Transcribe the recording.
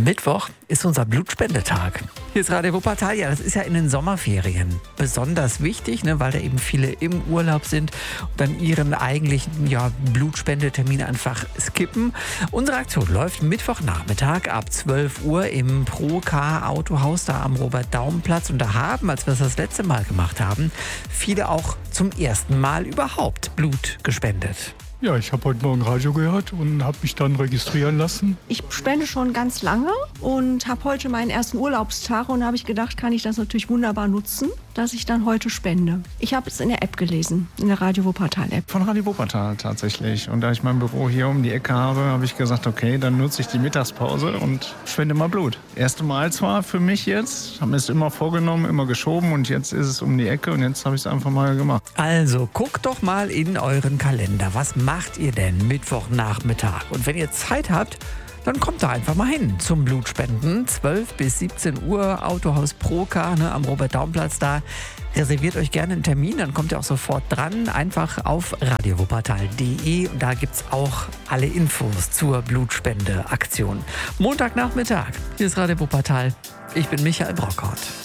Mittwoch ist unser Blutspendetag. Hier ist Radio Wuppertal. Ja, das ist ja in den Sommerferien besonders wichtig, weil da eben viele im Urlaub sind und dann ihren eigentlichen Blutspendetermin einfach skippen. Unsere Aktion läuft Mittwochnachmittag ab 12 Uhr im Procar Autohaus da am Robert-Daum-Platz. Und da haben, als wir das letzte Mal gemacht haben, viele auch zum ersten Mal überhaupt Blut gespendet. Ja, ich habe heute Morgen Radio gehört und habe mich dann registrieren lassen. Ich spende schon ganz lange und habe heute meinen ersten Urlaubstag und da habe ich gedacht, kann ich das natürlich wunderbar nutzen, dass ich dann heute spende. Ich habe es in der App gelesen, in der Radio Wuppertal App. Von Radio Wuppertal tatsächlich. Und da ich mein Büro hier um die Ecke habe ich gesagt, okay, dann nutze ich die Mittagspause und spende mal Blut. Erste Mal zwar für mich jetzt, habe mir es immer vorgenommen, immer geschoben und jetzt ist es um die Ecke und jetzt habe ich es einfach mal gemacht. Also guckt doch mal in euren Kalender. Was macht ihr denn Mittwochnachmittag? Und wenn ihr Zeit habt, dann kommt da einfach mal hin zum Blutspenden. 12 bis 17 Uhr, Autohaus Procar am Robert-Daum-Platz da. Reserviert euch gerne einen Termin, dann kommt ihr auch sofort dran. Einfach auf radiowuppertal.de und da gibt's auch alle Infos zur Blutspendeaktion. Montagnachmittag, hier ist Radio Wuppertal. Ich bin Michael Brockhaut.